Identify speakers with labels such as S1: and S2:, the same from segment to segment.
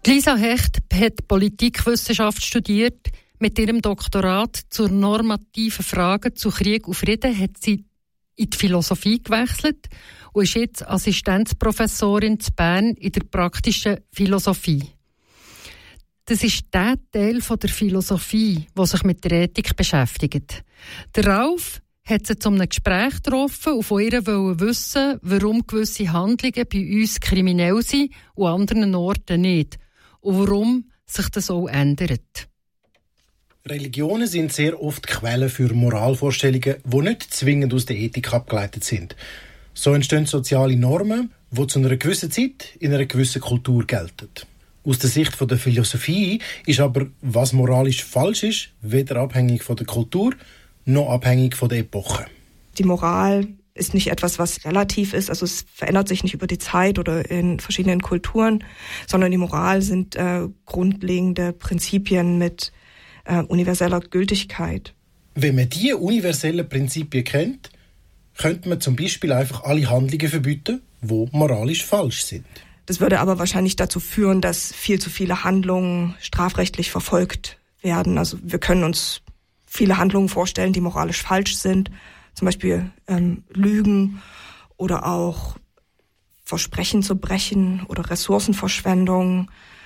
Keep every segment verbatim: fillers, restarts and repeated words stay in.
S1: Lisa Hecht hat Politikwissenschaft studiert. Mit ihrem Doktorat zur normativen Fragen zu Krieg und Frieden hat sie in die Philosophie gewechselt und ist jetzt Assistenzprofessorin in Bern in der praktischen Philosophie. Das ist der Teil der Philosophie, der sich mit der Ethik beschäftigt. Der Ralf hat sie zu einem Gespräch getroffen und von ihr wollte wissen, warum gewisse Handlungen bei uns kriminell sind und an anderen Orten nicht. Und warum sich das auch ändert.
S2: Religionen sind sehr oft Quellen für Moralvorstellungen, die nicht zwingend aus der Ethik abgeleitet sind. So entstehen soziale Normen, die zu einer gewissen Zeit in einer gewissen Kultur gelten. Aus der Sicht der Philosophie ist aber, was moralisch falsch ist, weder abhängig von der Kultur noch abhängig von der Epoche.
S3: Die Moral ist nicht etwas, was relativ ist, also es verändert sich nicht über die Zeit oder in verschiedenen Kulturen, sondern die Moral sind äh, grundlegende Prinzipien mit äh, universeller Gültigkeit.
S2: Wenn man diese universellen Prinzipien kennt, könnte man zum Beispiel einfach alle Handlungen verbieten, die moralisch falsch sind.
S3: Das würde aber wahrscheinlich dazu führen, dass viel zu viele Handlungen strafrechtlich verfolgt werden. Also wir können uns viele Handlungen vorstellen, die moralisch falsch sind. Zum Beispiel ähm, Lügen oder auch Versprechen zu brechen oder Ressourcenverschwendung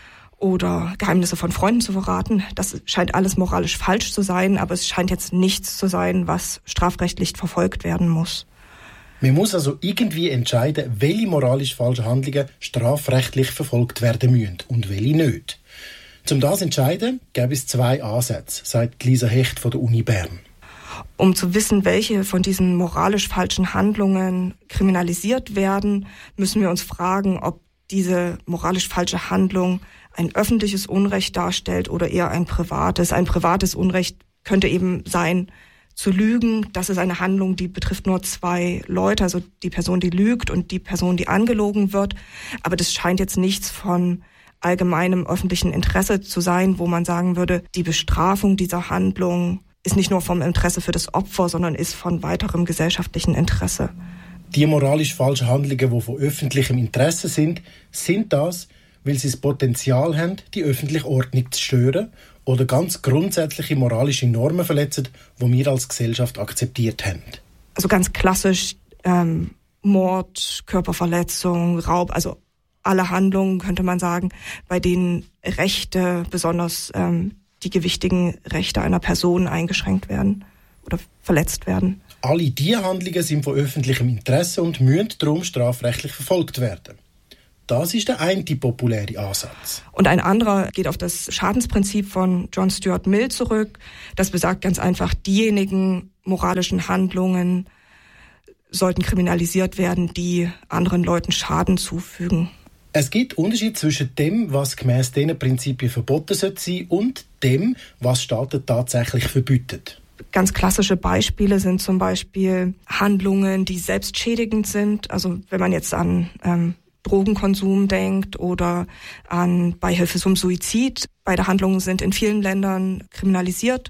S3: oder Geheimnisse von Freunden zu verraten. Das scheint alles moralisch falsch zu sein, aber es scheint jetzt nichts zu sein, was strafrechtlich verfolgt werden muss.
S2: Man muss also irgendwie entscheiden, welche moralisch falschen Handlungen strafrechtlich verfolgt werden müssen und welche nicht. Um das zu entscheiden, gäbe es zwei Ansätze, sagt Lisa Hecht von der Uni Bern.
S3: Um zu wissen, welche von diesen moralisch falschen Handlungen kriminalisiert werden, müssen wir uns fragen, ob diese moralisch falsche Handlung ein öffentliches Unrecht darstellt oder eher ein privates. Ein privates Unrecht könnte eben sein, zu lügen. Das ist eine Handlung, die betrifft nur zwei Leute, also die Person, die lügt und die Person, die angelogen wird. Aber das scheint jetzt nichts von allgemeinem öffentlichen Interesse zu sein, wo man sagen würde, die Bestrafung dieser Handlung ist nicht nur vom Interesse für das Opfer, sondern ist von weiterem gesellschaftlichen Interesse.
S2: Die moralisch falschen Handlungen, die von öffentlichem Interesse sind, sind das, weil sie das Potenzial haben, die öffentliche Ordnung zu stören oder ganz grundsätzliche moralische Normen verletzen, die wir als Gesellschaft akzeptiert haben.
S3: Also ganz klassisch ähm, Mord, Körperverletzung, Raub, also alle Handlungen, könnte man sagen, bei denen Rechte, besonders ähm, die gewichtigen Rechte einer Person eingeschränkt werden oder verletzt werden.
S2: Alle diese Handlungen sind von öffentlichem Interesse und müssen darum strafrechtlich verfolgt werden. Das ist der eine populäre Ansatz.
S3: Und ein anderer geht auf das Schadensprinzip von John Stuart Mill zurück. Das besagt ganz einfach, diejenigen moralischen Handlungen sollten kriminalisiert werden, die anderen Leuten Schaden zufügen.
S2: Es gibt Unterschied zwischen dem, was gemäss diesen Prinzipien verboten sein sollte, und dem, was Staaten tatsächlich verbieten.
S3: Ganz klassische Beispiele sind zum Beispiel Handlungen, die selbstschädigend sind. Also wenn man jetzt an ähm, Drogenkonsum denkt oder an Beihilfe zum Suizid. Beide Handlungen sind in vielen Ländern kriminalisiert.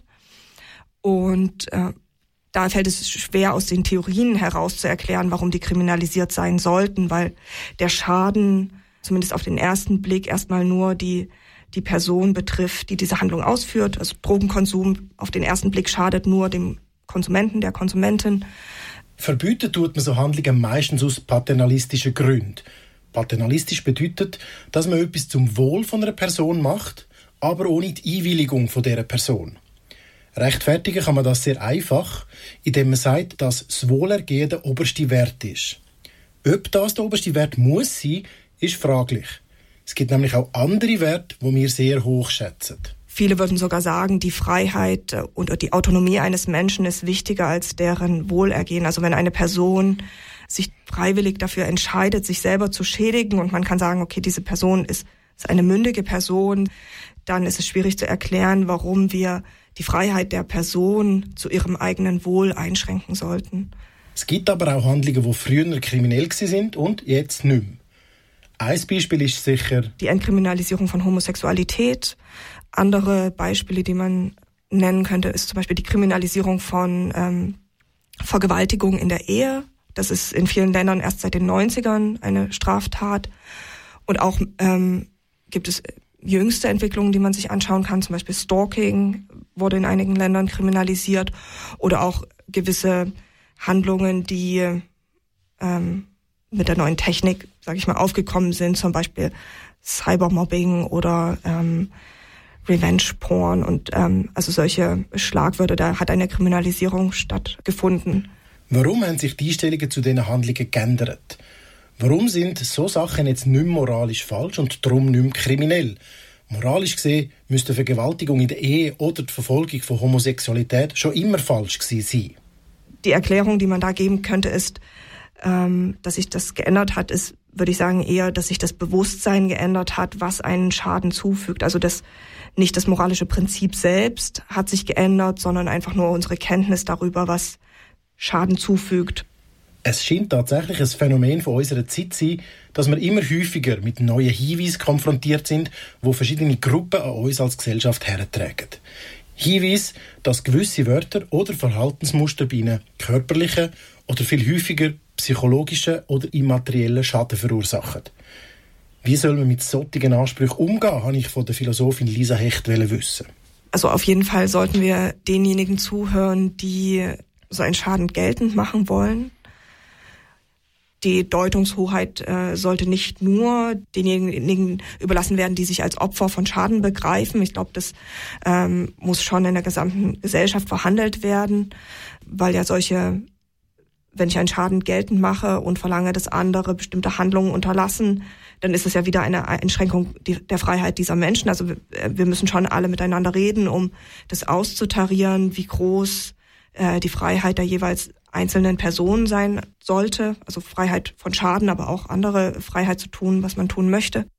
S3: Und äh, da fällt es schwer, aus den Theorien heraus zu erklären, warum die kriminalisiert sein sollten, weil der Schaden zumindest auf den ersten Blick erstmal nur die die Person betrifft, die diese Handlung ausführt. Also Drogenkonsum auf den ersten Blick schadet nur dem Konsumenten, der Konsumentin.
S2: Verbieten tut man so Handlungen meistens aus paternalistischen Gründen. Paternalistisch bedeutet, dass man etwas zum Wohl von einer Person macht, aber ohne die Einwilligung von dieser Person. Rechtfertigen kann man das sehr einfach, indem man sagt, dass das Wohlergehen der oberste Wert ist. Ob das der oberste Wert muss sein, ist fraglich. Es gibt nämlich auch andere Werte, die wir sehr hoch schätzen.
S3: Viele würden sogar sagen, die Freiheit und die Autonomie eines Menschen ist wichtiger als deren Wohlergehen. Also wenn eine Person sich freiwillig dafür entscheidet, sich selber zu schädigen und man kann sagen, okay, diese Person ist, ist eine mündige Person, dann ist es schwierig zu erklären, warum wir die Freiheit der Person zu ihrem eigenen Wohl einschränken sollten.
S2: Es gibt aber auch Handlungen, die früher kriminell sind und jetzt nicht mehr. Ein Beispiel ist sicher
S3: die Entkriminalisierung von Homosexualität. Andere Beispiele, die man nennen könnte, ist zum Beispiel die Kriminalisierung von ähm, Vergewaltigung in der Ehe. Das ist in vielen Ländern erst seit den neunzigern eine Straftat. Und auch ähm, gibt es jüngste Entwicklungen, die man sich anschauen kann, zum Beispiel Stalking wurde in einigen Ländern kriminalisiert oder auch gewisse Handlungen, die ähm, mit der neuen Technik, sage ich mal, aufgekommen sind, zum Beispiel Cybermobbing oder ähm, Revenge-Porn und ähm, also solche Schlagwörter, da hat eine Kriminalisierung stattgefunden.
S2: Warum haben sich die Einstellungen zu diesen Handlungen geändert? Warum sind so Sachen jetzt nicht mehr moralisch falsch und darum nicht mehr kriminell? Moralisch gesehen müsste Vergewaltigung in der Ehe oder die Verfolgung von Homosexualität schon immer falsch gewesen sein.
S3: Die Erklärung, die man da geben könnte, ist, ähm, dass sich das geändert hat, ist, würde ich sagen, eher, dass sich das Bewusstsein geändert hat, was einen Schaden zufügt. Also das nicht das moralische Prinzip selbst hat sich geändert, sondern einfach nur unsere Kenntnis darüber, was Schaden zufügt.
S2: Es scheint tatsächlich ein Phänomen von unserer Zeit zu sein, dass wir immer häufiger mit neuen Hinweisen konfrontiert sind, wo verschiedene Gruppen an uns als Gesellschaft hertragen. Hinweise, dass gewisse Wörter oder Verhaltensmuster bei ihnen körperlichen oder viel häufiger psychologischen oder immateriellen Schaden verursachen. Wie soll man mit solchen Ansprüchen umgehen, habe ich von der Philosophin Lisa Hecht wissen.
S3: Also auf jeden Fall sollten wir denjenigen zuhören, die so einen Schaden geltend machen wollen. Die Deutungshoheit äh, sollte nicht nur denjenigen überlassen werden, die sich als Opfer von Schaden begreifen. Ich glaube, das ähm, muss schon in der gesamten Gesellschaft verhandelt werden, weil ja solche, wenn ich einen Schaden geltend mache und verlange, dass andere bestimmte Handlungen unterlassen, dann ist es ja wieder eine Einschränkung der Freiheit dieser Menschen. Also wir müssen schon alle miteinander reden, um das auszutarieren, wie groß äh, die Freiheit der jeweils einzelnen Personen sein sollte. Also Freiheit von Schaden, aber auch andere Freiheit zu tun, was man tun möchte.